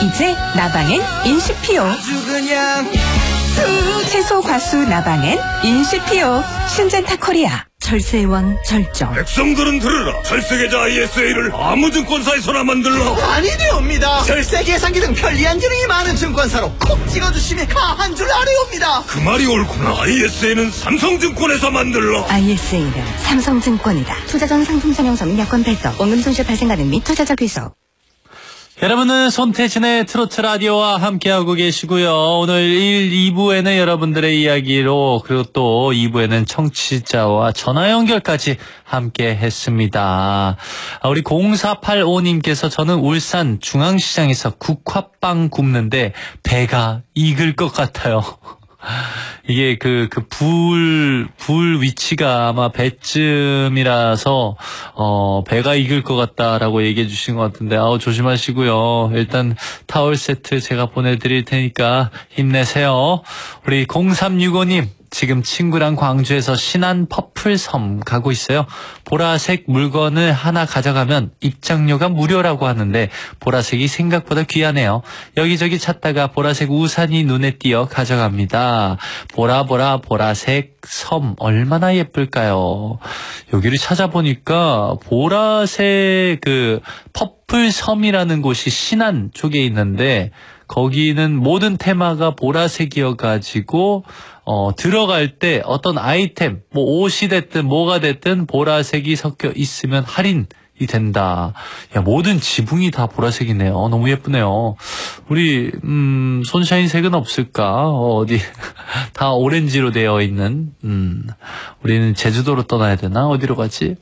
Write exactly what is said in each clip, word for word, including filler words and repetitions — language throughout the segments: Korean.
이제 나방엔 인시피오. 아주 그냥 채소 과수 나방엔 인시피오. 신젠타 코리아. 절세의 왕 절정. 백성들은 들으라. 절세계좌 아이에스에이를 아무 증권사에서나 만들라. 아니되옵니다. 절세 계산기 등 편리한 기능이 많은 증권사로 콕 찍어주시면 가한 줄 아래옵니다. 그 말이 옳구나. 아이에스에이는 삼성증권에서 만들라. 아이에스에이는 삼성증권이다. 투자 전 상품 설명서 및 여건 발급, 원금 손실 발생 가능 및 투자자 귀속. 여러분은 손태진의 트로트 라디오와 함께하고 계시고요. 오늘 일, 이 부에는 여러분들의 이야기로, 그리고 또 이 부에는 청취자와 전화 연결까지 함께 했습니다. 우리 공사팔오님께서 저는 울산 중앙시장에서 국화빵 굽는데 배가 익을 것 같아요. 이게 그, 그 불, 불 위치가 아마 배쯤이라서, 어, 배가 익을 것 같다라고 얘기해 주신 것 같은데, 아우, 조심하시고요. 일단 타월 세트 제가 보내드릴 테니까 힘내세요. 우리 공삼육오님. 지금 친구랑 광주에서 신안 퍼플섬 가고 있어요. 보라색 물건을 하나 가져가면 입장료가 무료라고 하는데 보라색이 생각보다 귀하네요. 여기저기 찾다가 보라색 우산이 눈에 띄어 가져갑니다. 보라 보라 보라색 섬 얼마나 예쁠까요? 여기를 찾아보니까 보라색 그 퍼플섬이라는 곳이 신안 쪽에 있는데 거기는 모든 테마가 보라색이어가지고 어, 들어갈 때 어떤 아이템, 뭐 옷이 됐든 뭐가 됐든 보라색이 섞여 있으면 할인이 된다. 야, 모든 지붕이 다 보라색이네요. 너무 예쁘네요. 우리, 음, 손샤인색은 없을까? 어, 어디, 다 오렌지로 되어 있는, 음, 우리는 제주도로 떠나야 되나? 어디로 가지?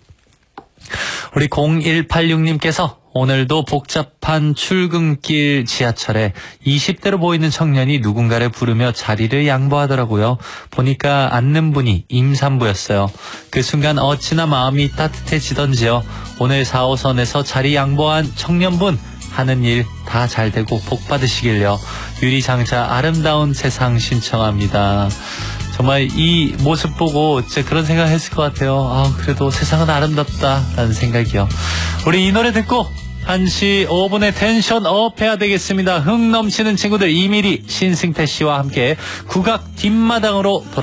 우리 공일팔육님께서 오늘도 복잡한 출근길 지하철에 이십 대로 보이는 청년이 누군가를 부르며 자리를 양보하더라고요. 보니까 앉는 분이 임산부였어요. 그 순간 어찌나 마음이 따뜻해지던지요. 오늘 사 호선에서 자리 양보한 청년분 하는 일 다 잘되고 복 받으시길요. 유리장자 아름다운 세상 신청합니다. 정말 이 모습 보고 진짜 그런 생각을 했을 것 같아요. 아, 그래도 세상은 아름답다라는 생각이요. 우리 이 노래 듣고 한 시 오 분의 텐션 업 해야 되겠습니다. 흥 넘치는 친구들 이미리 신승태 씨와 함께 국악 뒷마당으로 돌아옵니다.